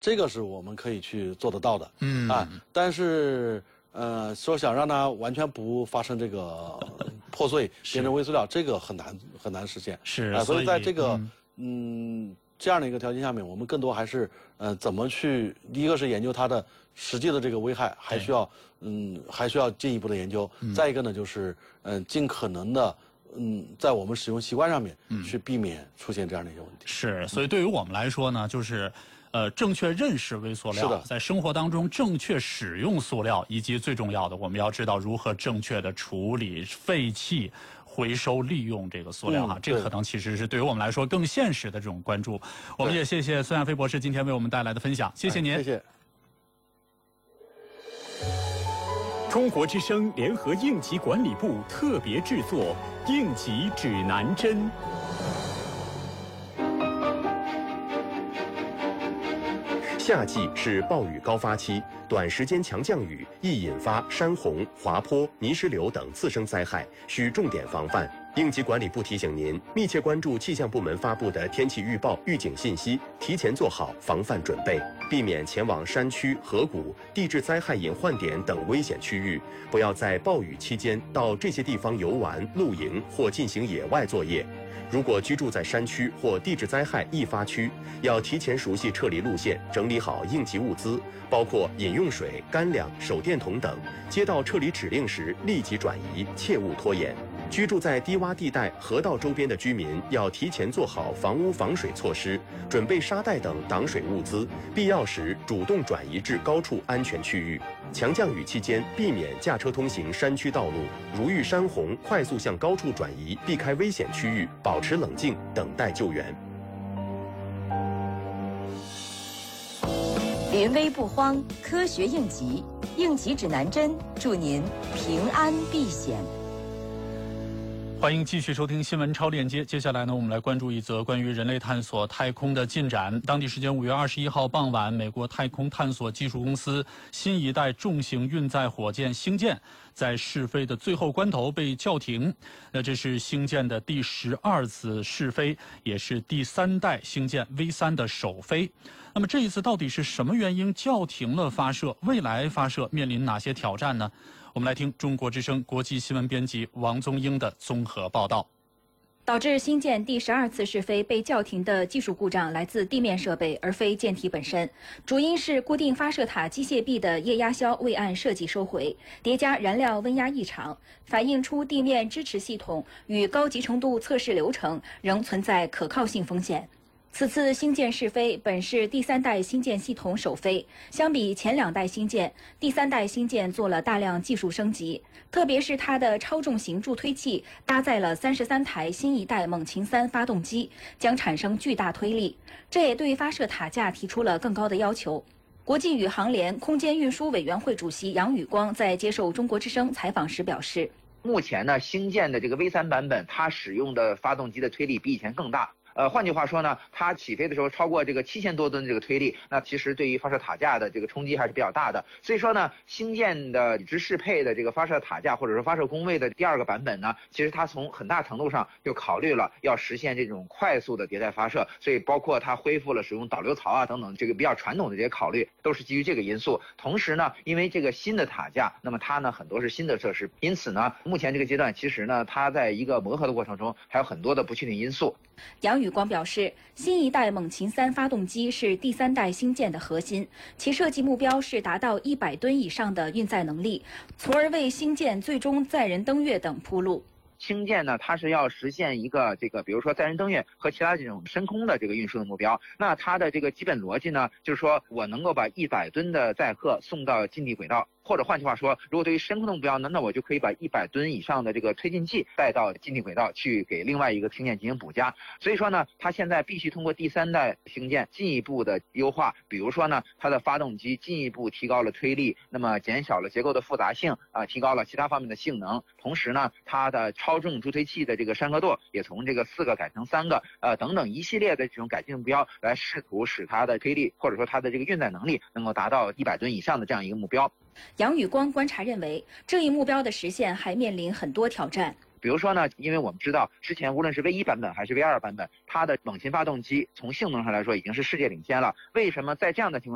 这个是我们可以去做得到的。但是说想让它完全不发生这个破碎变成微塑料，这个很难实现。所以在这个这样的一个条件下面，我们更多还是怎么去，第一个是研究它的实际的这个危害，还需要进一步的研究。再一个呢，就是尽可能的在我们使用习惯上面去避免出现这样的一些问题。 是，所以对于我们来说呢，就是正确认识微塑料，在生活当中正确使用塑料，以及最重要的，我们要知道如何正确的处理废弃、回收利用这个塑料这个可能其实是对于我们来说更现实的这种关注。我们也谢谢孙亚飞博士今天为我们带来的分享，谢谢您。 谢谢。 中国之声联合应急管理部特别制作《应急指南针》。 夏季是暴雨高发期，短时间强降雨易引发山洪、滑坡、泥石流等次生灾害，需重点防范。应急管理部提醒您，密切关注气象部门发布的天气预报、预警信息，提前做好防范准备，避免前往山区、河谷、地质灾害隐患点等危险区域，不要在暴雨期间到这些地方游玩、露营或进行野外作业。如果居住在山区或地质灾害易发区，要提前熟悉撤离路线，整理好应急物资，包括饮用水、干粮、手电筒等。接到撤离指令时，立即转移，切勿拖延。居住在低洼地带、河道周边的居民要提前做好房屋防水措施，准备沙袋等挡水物资，必要时主动转移至高处安全区域。强降雨期间，避免驾车通行山区道路，如遇山洪，快速向高处转移，避开危险区域，保持冷静，等待救援。 临危不慌，科学应急，应急指南针，祝您平安避险。 欢迎继续收听新闻超链接。接下来呢，我们来关注一则关于人类探索太空的进展。当地时间5月21号傍晚，美国太空探索技术公司新一代重型运载火箭星舰在试飞的最后关头被叫停。这是星舰的第12次试飞，也是第3代星舰 V3 的首飞。那么这一次到底是什么原因叫停了发射？未来发射面临哪些挑战呢？我们来听中国之声国际新闻编辑王宗英的综合报道。 导致星舰第12次试飞被叫停的技术故障来自地面设备，而非舰体本身。主因是固定发射塔机械臂的液压销未按设计收回，叠加燃料温压异常，反映出地面支持系统与高集成度测试流程仍存在可靠性风险。此次星舰试飞本是第3代星舰系统首飞，相比前2代星舰，第3代星舰做了大量技术升级，特别是它的超重型助推器搭载了33台新一代猛禽3发动机，将产生巨大推力，这也对发射塔架提出了更高的要求。国际宇航联空间运输委员会主席杨宇光在接受中国之声采访时表示， 目前呢，星舰的这个 V3 版本，它使用的发动机的推力比以前更大。换句话说呢，它起飞的时候超过这个7000多吨这个推力，那其实对于发射塔架的这个冲击还是比较大的。所以说呢，星舰的已知适配的这个发射塔架或者说发射工位的第2个版本呢，其实它从很大程度上就考虑了要实现这种快速的迭代发射，所以包括它恢复了使用导流槽啊等等这个比较传统的这些考虑，都是基于这个因素。同时呢，因为这个新的塔架，那么它呢很多是新的设施，因此呢，目前这个阶段其实呢，它在一个磨合的过程中还有很多的不确定因素。 杨宇光表示，新一代猛禽3发动机是第3代星舰的核心，其设计目标是达到100吨以上的运载能力，从而为星舰最终载人登月等铺路。 星舰呢，它是要实现一个比如说载人登月和其他这种深空的这个运输的目标。那它的这个基本逻辑呢，就是说我能够把100吨的载荷送到近地轨道。或者换句话说，如果对于深空的目标呢，那我就可以把100吨以上的这个推进剂带到近地轨道去给另外一个星舰进行补加。所以说呢，它现在必须通过第3代星舰进一步的优化，比如说呢，它的发动机进一步提高了推力，那么减小了结构的复杂性提高了其他方面的性能。同时呢，它的超重助推器的这个山河舵也从这个4个改成3个，等等一系列的这种改进目标，来试图使它的推力或者说它的这个运载能力能够达到100吨以上的这样一个目标。 杨宇光观察认为，这一目标的实现还面临很多挑战。 比如说呢，因为我们知道之前无论是 V1 版本还是 V2 版本，它的猛禽发动机从性能上来说已经是世界领先了。为什么在这样的情况